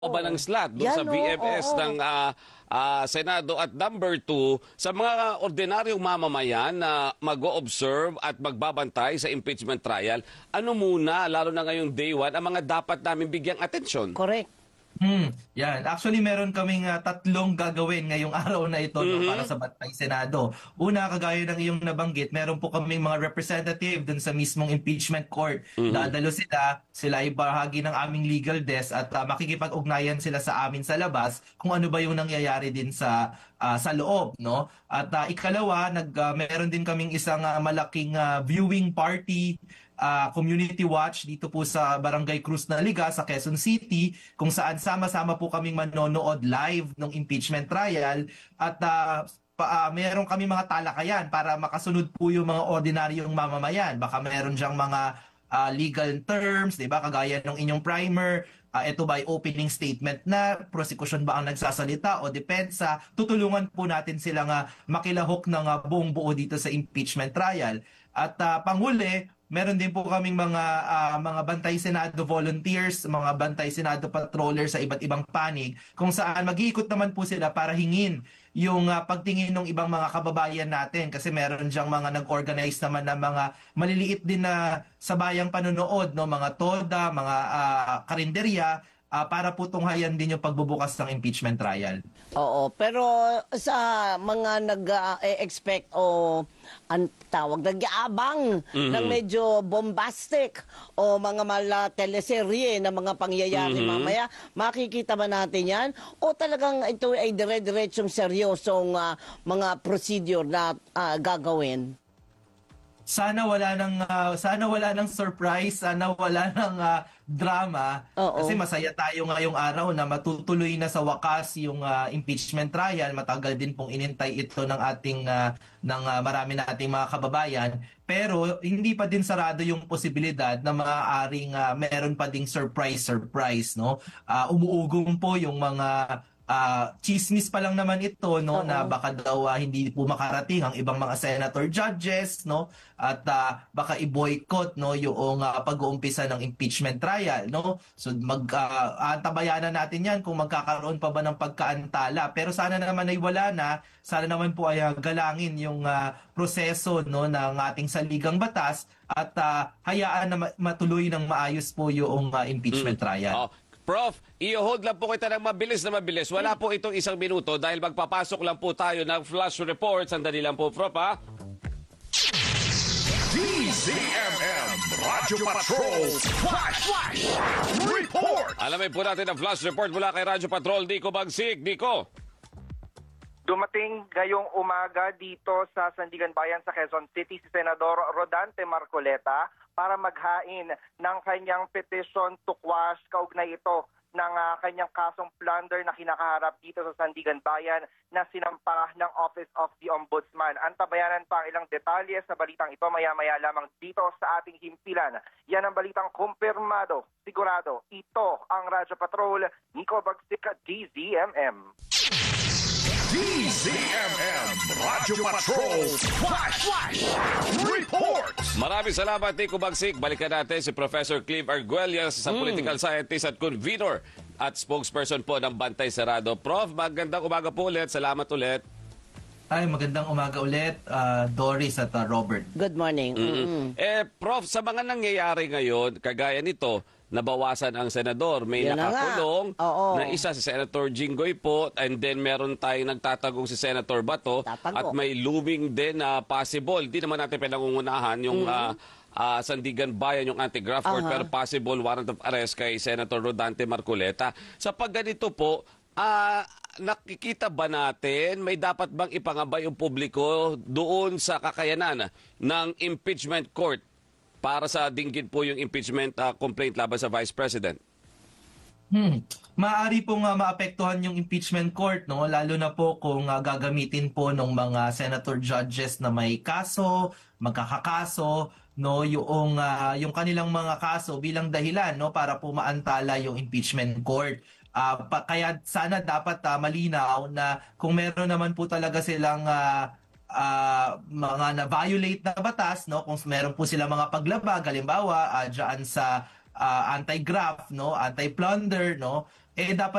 o ba ng slot doon Yan, sa VMS oo. ng Senado? At number 2, sa mga ordinaryong mamamayan na mag-o-observe at magbabantay sa impeachment trial, ano muna, lalo na ngayong day 1, ang mga dapat namin bigyang atensyon? Correct. Yan. Actually, meron kaming tatlong gagawin ngayong araw na ito no, para sa Bantay Senado. Una, kagaya ng iyong nabanggit, meron po kaming mga representative dun sa mismong impeachment court. Dadalo sila ay bahagi ng aming legal desk at makikipag-ugnayan sila sa amin sa labas kung ano ba yung nangyayari din sa loob, no? At ikalawa, meron din kaming isang malaking viewing party, community watch dito po sa Barangay Cruz na Liga sa Quezon City, kung saan sama-sama po kaming manonood live ng impeachment trial at meron kami mga talakayan para makasunod po yung mga ordinaryong mamamayan. Baka meron diyang mga legal terms, 'di ba? Kagaya ng inyong primer, ito ba ay opening statement na, prosecution ba ang nagsasalita o depensa? Tutulungan po natin silang makilahok ng buong buo dito sa impeachment trial. At panghuli, meron din po kaming mga Bantay Senado volunteers, mga Bantay Senado patrollers sa iba't ibang panig, kung saan mag-iikot naman po sila para hingin yung pagtingin ng ibang mga kababayan natin, kasi meron diyang mga nag-organize naman ng mga maliliit din na sabayang panonood, no, mga toda, mga karinderya, para po tunghayan din yung pagbubukas ng impeachment trial. Oo, pero sa mga nag-expect o ang tawag, nag-aabang ng medyo bombastic o mga teleserye na mga pangyayari mamaya, makikita ba natin yan? O talagang ito ay dire-diretsong seryosong mga procedure na gagawin? Sana wala ng surprise, sana wala ng drama. Oo. Kasi masaya tayo ngayong araw na matutuloy na sa wakas yung impeachment trial. Matagal din pong inintay ito ng marami nating mga kababayan. Pero hindi pa din sarado yung posibilidad na maaaring meron pa ding surprise, no? Umuugong po yung mga chismis pa lang naman ito, no, na baka daw hindi po makarating ang ibang mga senator judges, no, at baka i-boycott, no, yung pag-uumpisa ng impeachment trial, no. So antabayanan natin yan kung magkakaroon pa ba ng pagkaantala, pero sana naman ay wala na. Sana naman po ay galangin yung proseso, no, ng ating saligang batas at hayaan na matuloy ng maayos po yung impeachment trial. Prof, i-hold lang po kita ng mabilis na mabilis. Wala po itong 1 minuto dahil magpapasok lang po tayo ng flash report. Sandali lang po, Prof, ha? DZMM Radyo Patrol Flash Report! Alamin po natin ang flash report mula kay Radyo Patrol, Nico Bagsik. Nico. Dumating ngayong umaga dito sa Sandigan Bayan sa Quezon City si Senador Rodante Marcoleta para maghain ng kanyang petition to quash kaugnay ito ng kanyang kasong plunder na kinakaharap dito sa Sandigan Bayan na sinampa ng Office of the Ombudsman. Antabayanan pa ang ilang detalye sa balitang ito maya-maya lamang dito sa ating himpilan. Yan ang balitang kumpirmado, sigurado. Ito ang Radyo Patrol, Nico Bagsik, DZMM. DZMM Radyo Patrol Flash Report! Maraming salamat, Nico Bagsik. Balikan natin si Professor Clive Arguelles, sa political scientist at convener at spokesperson po ng Bantay Senado. Prof, magandang umaga po ulit. Salamat ulit. Ay, magandang umaga ulit, Doris at Robert. Good morning. Prof, sa mga nangyayari ngayon, kagaya nito, nabawasan ang senador. May Yan na nakakulong nga. Oo. na isa si Senator Jinggoy po, and then meron tayong nagtatagong si Senator Bato, Tatago. at may looming din na possible. Di naman natin pinangungunahan yung Sandigan Bayan, yung anti-graft court, pero possible warrant of arrest kay Senator Rodante Marcoleta. Sa pagganito po, nakikita ba natin, may dapat bang ipangabay yung publiko doon sa kakayanan ng impeachment court para sa dinggin po yung impeachment complaint laban sa Vice President? Maaari pong maapektuhan yung impeachment court, no, lalo na po kung gagamitin po ng mga senator judges na may kaso, magkakakaso, no, yung kanilang mga kaso bilang dahilan, no, para po maantala yung impeachment court. Kaya sana dapat malinaw na kung meron naman po talaga silang mga na-violate na batas, no, kung meron po sila mga paglabag, halimbawa diyan sa anti-graft, no, anti-plunder, no, dapat